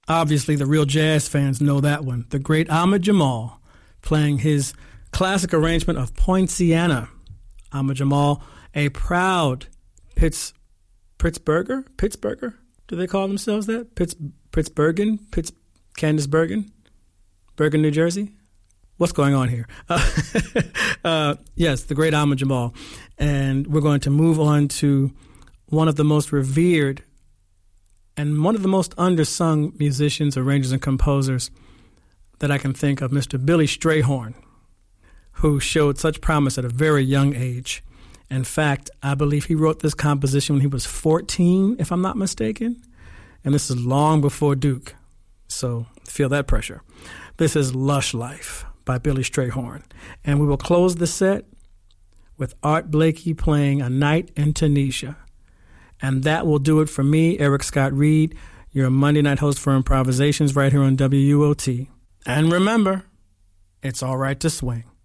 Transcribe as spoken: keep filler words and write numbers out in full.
Obviously, the real jazz fans know that one. The great Ahmad Jamal playing his classic arrangement of Poinciana. Ahmad Jamal, a proud Pitts, Pittsburgher? Pittsburgher? Do they call themselves that? Pitts, Pittsburghan? Pitts, Candace Bergen? Bergen, New Jersey? What's going on here? Uh, uh, yes, the great Ahmad Jamal. And we're going to move on to one of the most revered and one of the most undersung musicians, arrangers, and composers that I can think of, Mister Billy Strayhorn, who showed such promise at a very young age. In fact, I believe he wrote this composition when he was fourteen, if I'm not mistaken. And this is long before Duke. So feel that pressure. This is Lush Life by Billy Strayhorn. And we will close the set with Art Blakey playing A Night in Tunisia. And that will do it for me, Eric Scott Reed, your Monday night host for Improvisations right here on W U O T. And remember, it's all right to swing.